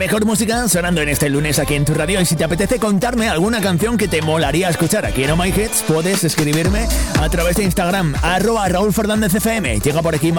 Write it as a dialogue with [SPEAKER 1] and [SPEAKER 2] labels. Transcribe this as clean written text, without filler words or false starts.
[SPEAKER 1] mejor música sonando en este lunes aquí en tu radio. Y si te apetece contarme alguna canción que te molaría escuchar aquí en Oh My Hits, puedes escribirme a través de Instagram @RaúlFernándezFM. Llega por aquí